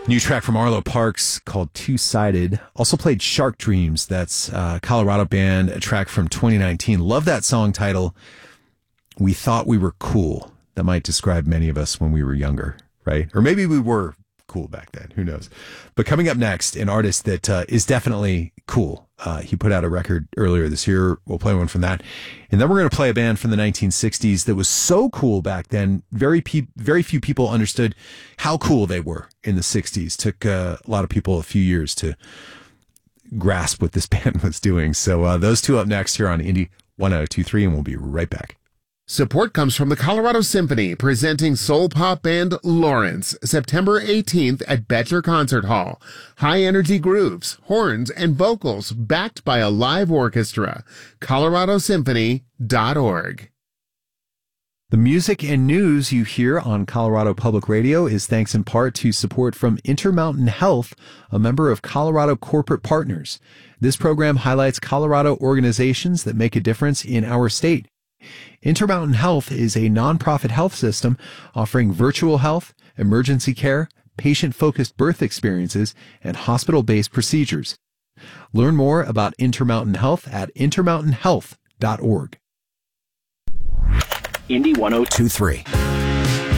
New track from Arlo Parks called Two-Sided. Also played Shark Dreams. That's a Colorado band, a track from 2019. Love that song title. We thought we were cool. That might describe many of us when we were younger, right? Or maybe we were cool back then. Who knows? But coming up next, an artist that is definitely cool. He put out a record earlier this year. We'll play one from that. And then we're going to play a band from the 1960s that was so cool back then. Very few people understood how cool they were in the 60s. Took a lot of people a few years to grasp what this band was doing. So those two up next here on Indie 1023, and we'll be right back. Support comes from the Colorado Symphony, presenting soul pop band Lawrence, September 18th at Betcher Concert Hall. High-energy grooves, horns, and vocals backed by a live orchestra. coloradosymphony.org. The music and news you hear on Colorado Public Radio is thanks in part to support from Intermountain Health, a member of Colorado Corporate Partners. This program highlights Colorado organizations that make a difference in our state. Intermountain Health is a nonprofit health system offering virtual health, emergency care, patient-focused birth experiences, and hospital-based procedures. Learn more about Intermountain Health at intermountainhealth.org. Indie 1023.